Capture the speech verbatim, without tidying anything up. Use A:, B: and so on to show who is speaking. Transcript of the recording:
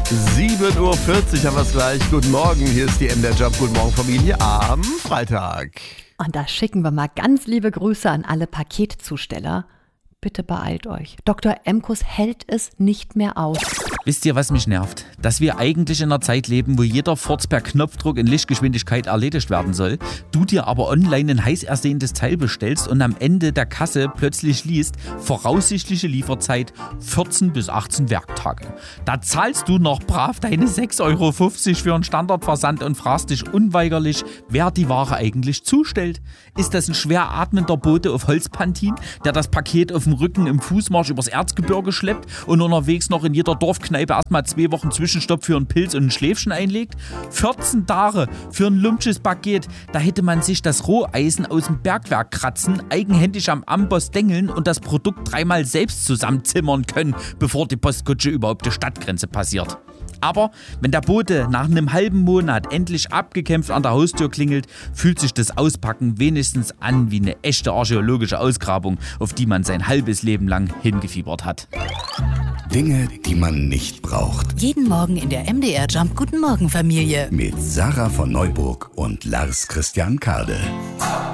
A: sieben Uhr vierzig haben wir es gleich. Guten Morgen, hier ist die M der Job. Guten Morgen Familie am Freitag.
B: Und da schicken wir mal ganz liebe Grüße an alle Paketzusteller. Bitte beeilt euch. Doktor Emkus hält es nicht mehr aus.
C: Wisst ihr, was mich nervt? Dass wir eigentlich in einer Zeit leben, wo jeder Furz per Knopfdruck in Lichtgeschwindigkeit erledigt werden soll, du dir aber online ein heiß ersehntes Teil bestellst und am Ende der Kasse plötzlich liest, voraussichtliche Lieferzeit vierzehn bis achtzehn Werktage. Da zahlst du noch brav deine sechs Euro fünfzig für einen Standardversand und fragst dich unweigerlich, wer die Ware eigentlich zustellt. Ist das ein schwer atmender Bote auf Holzpantin, der das Paket auf dem Rücken im Fußmarsch übers Erzgebirge schleppt und unterwegs noch in jeder Dorfkneipe erstmal zwei Wochen Zwischenstopp für einen Pilz und ein Schläfchen einlegt? vierzehn Tage für ein lumpsches Paket, da hätte man sich das Roheisen aus dem Bergwerk kratzen, eigenhändig am Amboss dengeln und das Produkt dreimal selbst zusammenzimmern können, bevor die Postkutsche überhaupt die Stadtgrenze passiert. Aber wenn der Bote nach einem halben Monat endlich abgekämpft an der Haustür klingelt, fühlt sich das Auspacken wenigstens an wie eine echte archäologische Ausgrabung, auf die man sein halbes Leben lang hingefiebert hat.
D: Dinge, die man nicht braucht.
E: Jeden Morgen in der M D R Jump Guten Morgen Familie.
D: Mit Sarah von Neuburg und Lars Christian Kade.